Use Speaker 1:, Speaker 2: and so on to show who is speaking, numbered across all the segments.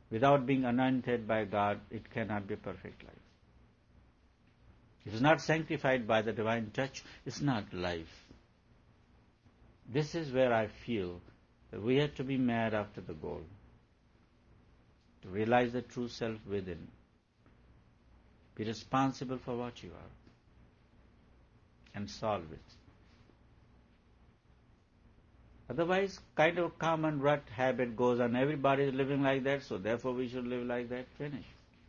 Speaker 1: Without being anointed by God, it cannot be a perfect life. If it's not sanctified by the divine touch, it's not life. This is where I feel that we have to be mad after the goal, to realize the true self within, be responsible for what you are, and solve it. Otherwise, kind of common rut habit goes on. Everybody is living like that, so therefore we should live like that. Finish.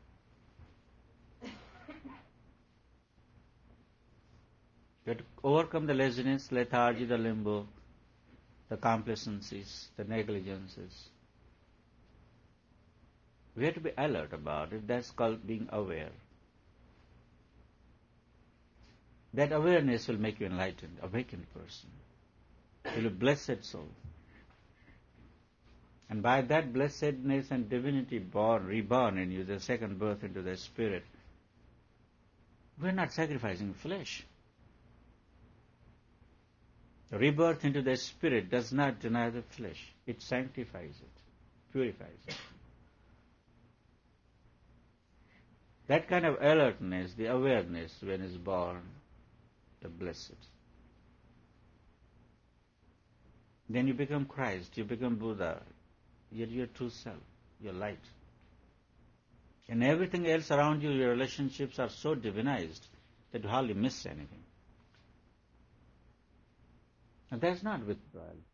Speaker 1: You have to overcome the laziness, lethargy, the limbo, the complacencies, the negligences. We have to be alert about it. That's called being aware. That awareness will make you enlightened, awakened person. You'll be a blessed soul. And by that blessedness and divinity reborn in you, the second birth into the spirit, we're not sacrificing flesh. The rebirth into the spirit does not deny the flesh. It sanctifies it, purifies it. That kind of alertness, the awareness when is born, the blessed. Then you become Christ, you become Buddha, you're your true self, your light. And everything else around you, your relationships are so divinized that you hardly miss anything. And that's not withdrawal.